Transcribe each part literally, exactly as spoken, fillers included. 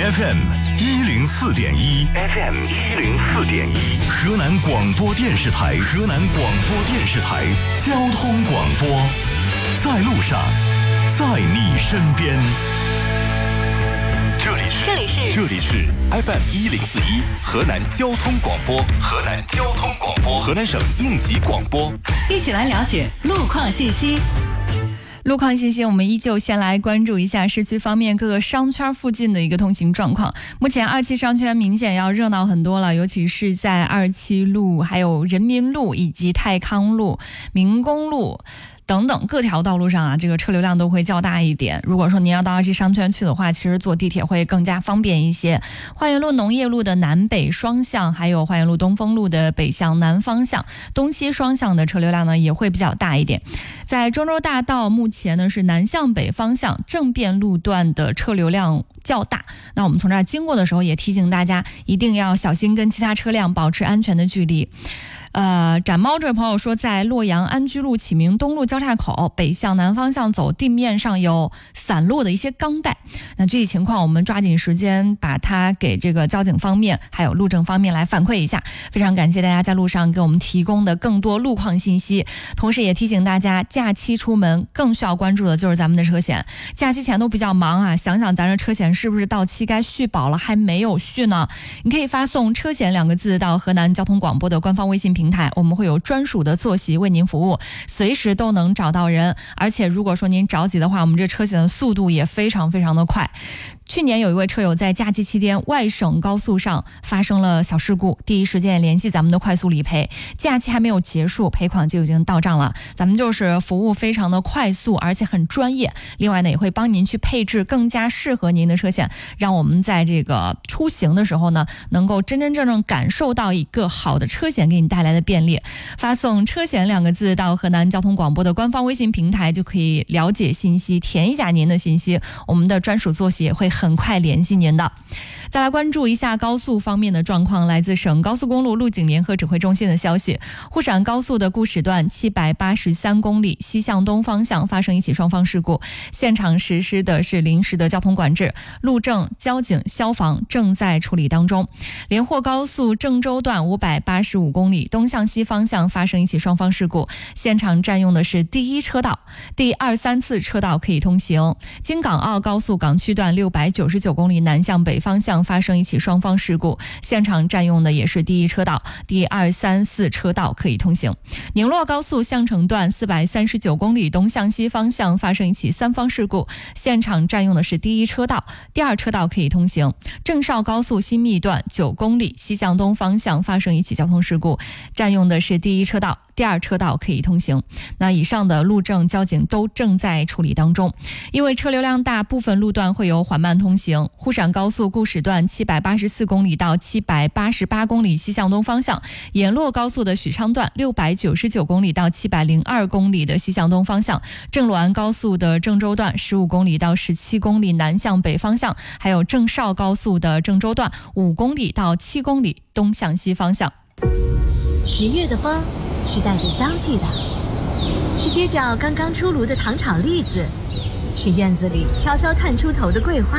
F M 一零四点一 ，F M 一零四点一，河南广播电视台，河南广播电视台交通广播，在路上，在你身边。这里是这里是这里是 F M 一零四一，河南交通广播，河南交通广播，河南省应急广播， 一起来了解路况信息。 路况信息，我们依旧先来关注一下市区方面各个商圈附近的一个通行状况。目前二期商圈明显要热闹很多了，尤其是在二期路、还有人民路以及泰康路、民工路等等各条道路上啊，这个车流量都会较大一点。如果说您要到二期商圈去的话，其实坐地铁会更加方便一些。花园路、农业路的南北双向，还有花园路东风路的北向南方向、东西双向的车流量呢也会比较大一点。在中州大道目前呢是南向北方向正便路段的车流量较大，那我们从这儿经过的时候也提醒大家一定要小心跟其他车辆保持安全的距离。呃，展猫这位朋友说，在洛阳安居路启明东路交叉口北向南方向走，地面上有散落的一些钢带。那具体情况我们抓紧时间把它给这个交警方面还有路政方面来反馈一下。非常感谢大家在路上给我们提供的更多路况信息，同时也提醒大家假期出门更需要关注的就是咱们的车险。假期前都比较忙啊，想想咱这车险是不是到期该续保了还没有续呢？你可以发送车险两个字到河南交通广播的官方微信平台，我们会有专属的坐席为您服务，随时都能找到人。而且如果说您着急的话，我们这车险的速度也非常非常的快。去年有一位车友在假期期间外省高速上发生了小事故，第一时间联系咱们的快速理赔，假期还没有结束，赔款就已经到账了。咱们就是服务非常的快速，而且很专业。另外呢，也会帮您去配置更加适合您的车险，让我们在这个出行的时候呢，能够真真正正感受到一个好的车险给你带来的便利。发送车险两个字到河南交通广播的官方微信平台，就可以了解信息，填一下您的信息，我们的专属坐席也会很快联系您的。再来关注一下高速方面的状况，来自省高速公路路警联合指挥中心的消息，沪陕高速的固始段七百八十三公里西向东方向发生一起双方事故，现场实施的是临时的交通管制，路政、交警、消防正在处理当中。连霍高速郑州段五百八十五公里东向西方向发生一起双方事故，现场占用的是第一车道，第二三次车道可以通行。京港澳高速港区段六百九十九公里南向北方向发生一起双方事故，现场占用的也是第一车道，第二三四车道可以通行。宁洛高速项城段四百三十九公里东向西方向发生一起三方事故，现场占用的是第一车道，第二车道可以通行。郑绍高速新密段九公里西向东方向发生一起交通事故，占用的是第一车道，第二车道可以通行。那以上的路政、交警都正在处理当中。因为车流量大，部分路段会有缓慢通行。沪陕高速固始段七百八十四公里到七百八十八公里西向东方向，沿洛高速的许昌段六百九十九公里到七百零二公里的西向东方向，郑鲁安高速的郑州段十五公里到十七公里南向北方向，还有郑绍高速的郑州段五公里到七公里东向西方向。 十月的风是带着香气的，是街角刚刚出炉的糖炒栗子，是院子里悄悄探出头的桂花。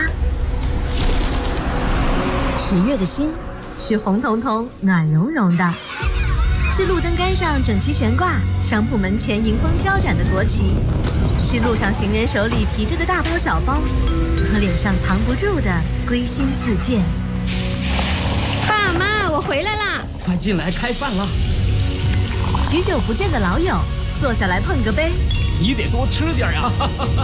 十月的心是红彤彤暖融融的，是路灯杆上整齐悬挂，商铺门前迎风飘展的国旗，是路上行人手里提着的大包小包和脸上藏不住的归心似箭。 爸妈，我回来啦， 快进来开饭了。 许久不见的老友，坐下来碰个杯， 你得多吃点啊。